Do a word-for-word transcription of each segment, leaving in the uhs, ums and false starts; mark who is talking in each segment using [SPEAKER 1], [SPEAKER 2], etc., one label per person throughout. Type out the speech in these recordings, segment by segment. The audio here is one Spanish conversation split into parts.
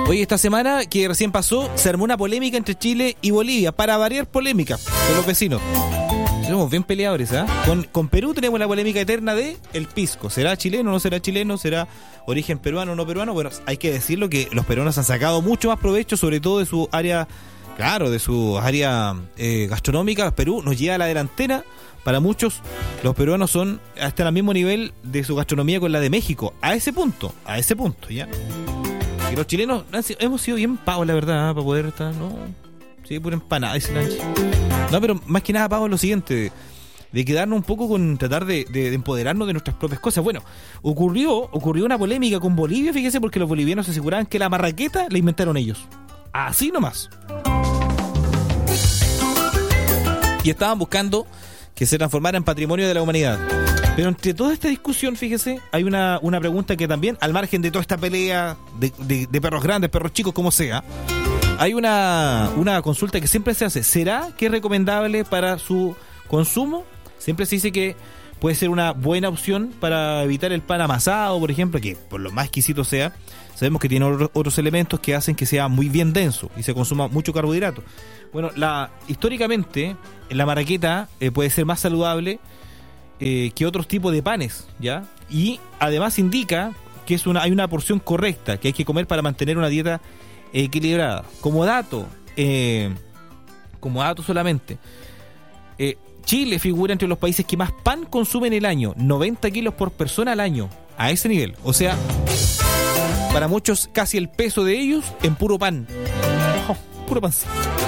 [SPEAKER 1] Oye, esta semana que recién pasó, se armó una polémica entre Chile y Bolivia, para variar polémica con los vecinos. Somos bien peleadores, ¿ah? ¿eh? Con, con Perú tenemos la polémica eterna de el pisco. ¿Será chileno o no será chileno? ¿Será origen peruano o no peruano? Bueno, hay que decirlo que los peruanos han sacado mucho más provecho, sobre todo de su área, claro, de su área eh, gastronómica. Perú nos lleva a la delantera. Para muchos, los peruanos son hasta el mismo nivel de su gastronomía con la de México. A ese punto, a ese punto, ¿ya? Y los chilenos hemos sido bien pavos, la verdad, ¿eh? Para poder estar, ¿no? Sí, pura empanada ese lunch. No, pero más que nada pavos lo siguiente, de, de quedarnos un poco con tratar de, de, de empoderarnos de nuestras propias cosas. Bueno, ocurrió, ocurrió una polémica con Bolivia, fíjese, porque los bolivianos aseguraban que la marraqueta la inventaron ellos. Así nomás. Y estaban buscando que se transformara en patrimonio de la humanidad. Pero entre toda esta discusión, fíjese, hay una, una pregunta que también, al margen de toda esta pelea de, de, de perros grandes, perros chicos, como sea, hay una, una consulta que siempre se hace. ¿Será que es recomendable para su consumo? Siempre se dice que puede ser una buena opción para evitar el pan amasado, por ejemplo, que por lo más exquisito sea, sabemos que tiene otros, otros elementos que hacen que sea muy bien denso y se consuma mucho carbohidrato. Bueno, la históricamente la marraqueta eh, puede ser más saludable eh, que otros tipos de panes, ¿ya? Y además indica que es una hay una porción correcta que hay que comer para mantener una dieta equilibrada. Como dato, eh, como dato solamente, eh, Chile figura entre los países que más pan consumen en el año, noventa kilos por persona al año, a ese nivel. O sea, para muchos casi el peso de ellos en puro pan. Oh, puro pan.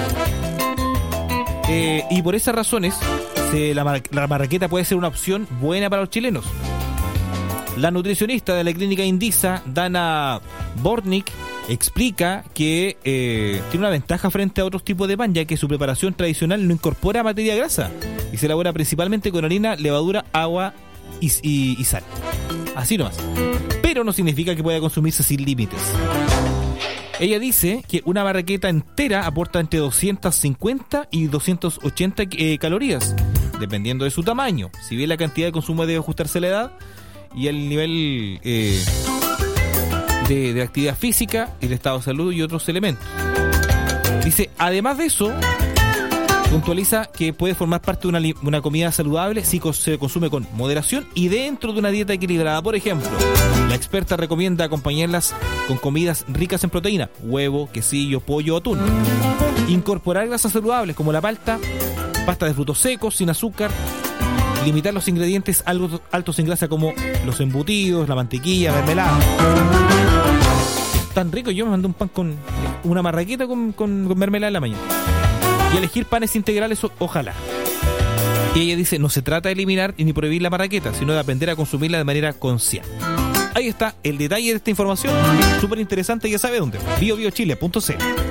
[SPEAKER 1] Eh, y por esas razones, se, la, mar, la marraqueta puede ser una opción buena para los chilenos. La nutricionista de la clínica Indisa, Dana Bornik, explica que eh, tiene una ventaja frente a otros tipos de pan, ya que su preparación tradicional no incorpora materia grasa y se elabora principalmente con harina, levadura, agua y, y, y sal. Así nomás. Pero no significa que pueda consumirse sin límites. Ella dice que una marraqueta entera aporta entre doscientas cincuenta y doscientas ochenta eh, calorías, dependiendo de su tamaño. Si bien la cantidad de consumo debe ajustarse a la edad y el nivel eh, de, de actividad física, el estado de salud y otros elementos. Dice, además de eso, puntualiza que puede formar parte de una, una comida saludable si se consume con moderación y dentro de una dieta equilibrada. Por ejemplo, la experta recomienda acompañarlas con comidas ricas en proteína, huevo, quesillo, pollo o atún. Incorporar grasas saludables como la palta, pasta de frutos secos, sin azúcar. Limitar los ingredientes algo altos en grasa como los embutidos, la mantequilla, mermelada. Tan rico, yo me mandé un pan con una marraqueta con, con, con mermelada en la mañana. Y elegir panes integrales, ojalá. Y ella dice, no se trata de eliminar ni prohibir la marraqueta, sino de aprender a consumirla de manera consciente. Ahí está el detalle de esta información, súper interesante, ya sabe dónde, bio bio chile punto c l.